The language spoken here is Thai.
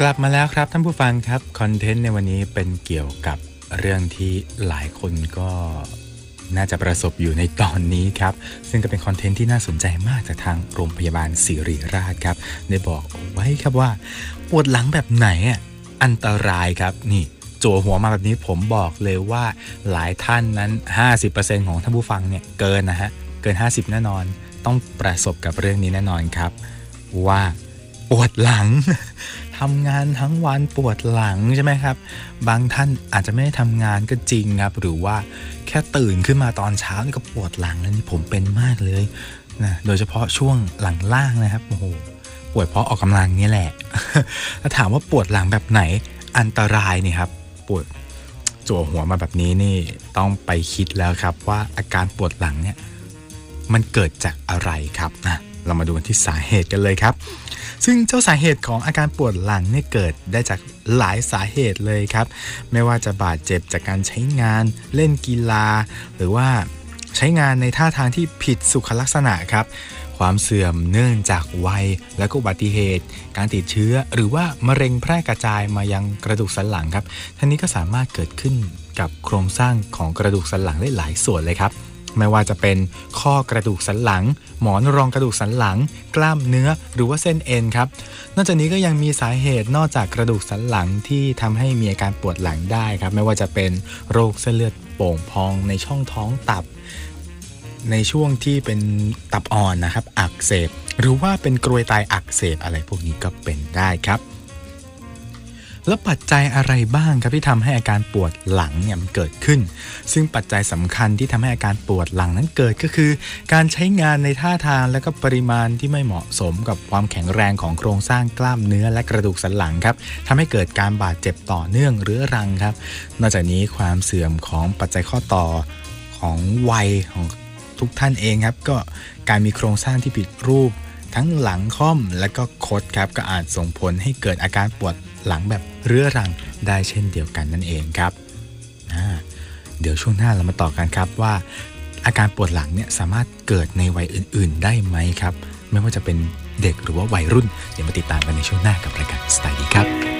กลับมาแล้วครับท่านผู้ฟังครับคอนเทนต์ในวันนี้เป็นเกี่ยวกับเรื่องที่หลายคนก็น่าจะประสบอยู่ในตอนนี้ครับซึ่งก็เป็นคอนเทนต์ที่น่าสนใจมากจากทางโรงพยาบาลศิริราชครับได้บอกไว้ครับว่าปวดหลังแบบไหนอันตรายครับนี่จั่วหัวมาแบบนี้ผมบอกเลยว่าหลายท่านนั้น 50% ของท่านผู้ฟังเนี่ยเกินนะฮะเกิน50แน่นอนต้องประสบกับเรื่องนี้แน่นอนครับว่าปวดหลัง ทำงานทั้งวันปวดหลังใช่ไหมครับบางท่านอาจจะไม่ได้ทำงานก็จริงครับหรือว่าแค่ตื่นขึ้นมาตอนเช้านี่ก็ปวดหลังแล้วนี่ผมเป็นมากเลยนะโดยเฉพาะช่วงหลังล่างนะครับโอ้โหปวดเพราะออกกำลังนี่แหละ ถ้าถามว่าปวดหลังแบบไหนอันตรายนี่ครับปวดจั่วหัวมาแบบนี้นี่ต้องไปคิดแล้วครับว่าอาการปวดหลังเนี่ยมันเกิดจากอะไรครับนะเรามาดูกันที่สาเหตุกันเลยครับซึ่งเจ้าสาเหตุของอาการปวดหลังเนี่ยเกิดได้จากหลายสาเหตุเลยครับไม่ว่าจะบาดเจ็บจากการใช้งานเล่นกีฬาหรือว่าใช้งานในท่าทางที่ผิดสุขลักษณะครับความเสื่อมเนื่องจากวัยและก็อุบัติเหตุการติดเชื้อหรือว่ามะเร็งแพร่กระจายมายังกระดูกสันหลังครับทั้งนี้ก็สามารถเกิดขึ้นกับโครงสร้างของกระดูกสันหลังได้หลายส่วนเลยครับไม่ว่าจะเป็นข้อกระดูกสันหลังหมอนรองกระดูกสันหลังกล้ามเนื้อหรือว่าเส้นเอ็นครับนอกจากนี้ก็ยังมีสาเหตุนอกจากกระดูกสันหลังที่ทำให้มีอาการปวดหลังได้ครับไม่ว่าจะเป็นโรคเส้นเลือดโป่งพองในช่องท้องตับในช่วงที่เป็นตับอ่อนนะครับอักเสบหรือว่าเป็นกรวยไตอักเสบอะไรพวกนี้ก็เป็นได้ครับแล้วปัจจัยอะไรบ้างครับที่ทำให้อาการปวดหลังเนี่ยมันเกิดขึ้นซึ่งปัจจัยสำคัญที่ทำให้อาการปวดหลังนั้นเกิดก็คือการใช้งานในท่าทางและก็ปริมาณที่ไม่เหมาะสมกับความแข็งแรงของโครงสร้างกล้ามเนื้อและกระดูกสันหลังครับทำให้เกิดการบาดเจ็บต่อเนื่องเรื้อรังครับนอกจากนี้ความเสื่อมของปัจจัยข้อต่อของวัยของทุกท่านเองครับก็การมีโครงสร้างที่ผิดรูปทั้งหลังค่อมและก็คดครับก็อาจส่งผลให้เกิดอาการปวดหลังแบบเรื้อรังได้เช่นเดียวกันนั่นเองครับเดี๋ยวช่วงหน้าเรามาต่อกันครับว่าอาการปวดหลังเนี่ยสามารถเกิดในวัยอื่นๆได้ไหมครับไม่ว่าจะเป็นเด็กหรือว่าวัยรุ่นเดี๋ยวมาติดตามกันในช่วงหน้ากับรายการสไตล์ดีครับ